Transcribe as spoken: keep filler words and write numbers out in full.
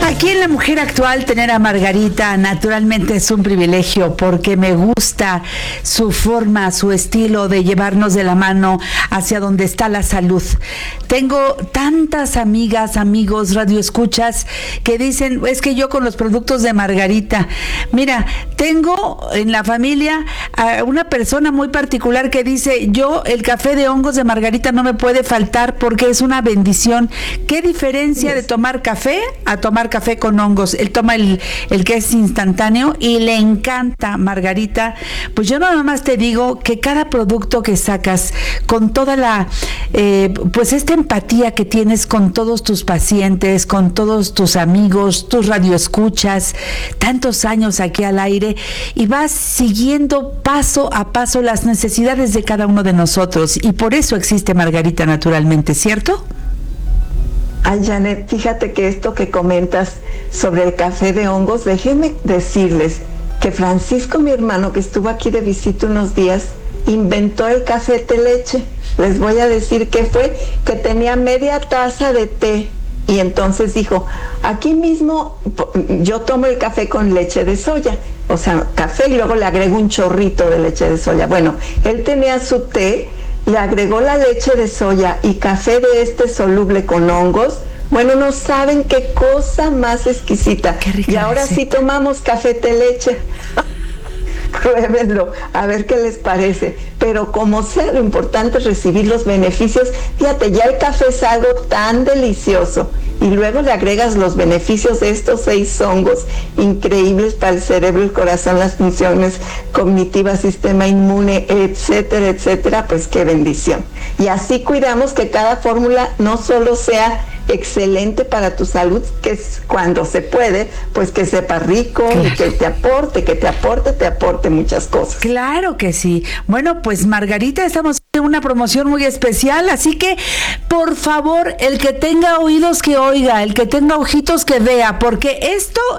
Aquí en La Mujer Actual tener a Margarita naturalmente es un privilegio porque me gusta su forma, su estilo de llevarnos de la mano hacia donde está la salud. Tengo tantas amigas, amigos, radioescuchas que dicen, es que yo con los productos de Margarita, mira, tengo en la familia a una persona muy particular que dice, yo el café de hongos de Margarita no me puede faltar porque es una bendición. ¿Qué diferencia de tomar café a tomar café con hongos? Él toma el, el que es instantáneo y le encanta Margarita. Pues yo nada más te digo que cada producto que sacas con toda la eh, pues esta empatía que tienes con todos tus pacientes, con todos tus amigos, tus radioescuchas, tantos años aquí al aire, y vas siguiendo paso a paso las necesidades de cada uno de nosotros, y por eso existe Margarita naturalmente, ¿cierto? Ay, Janet, fíjate que esto que comentas sobre el café de hongos, déjenme decirles que Francisco, mi hermano, que estuvo aquí de visita unos días, inventó el café té leche. Les voy a decir que fue que tenía media taza de té y entonces dijo, aquí mismo yo tomo el café con leche de soya, o sea, café y luego le agrego un chorrito de leche de soya. Bueno, él tenía su té, le agregó la leche de soya y café de este soluble con hongos. Bueno, no saben qué cosa más exquisita. Qué rica, y ahora sí tomamos café té leche. Pruébenlo, a ver qué les parece. Pero como sea, lo importante es recibir los beneficios. Fíjate, ya el café es algo tan delicioso y luego le agregas los beneficios de estos seis hongos increíbles para el cerebro, el corazón, las funciones cognitivas, sistema inmune, etcétera, etcétera, pues qué bendición. Y así cuidamos que cada fórmula no solo sea excelente para tu salud, que es cuando se puede, pues que sepa rico, claro, y que te aporte, que te aporte, te aporte muchas cosas. Claro que sí. Bueno, pues Margarita, estamos en una promoción muy especial, así que por favor, el que tenga oídos que oiga, el que tenga ojitos que vea, porque esto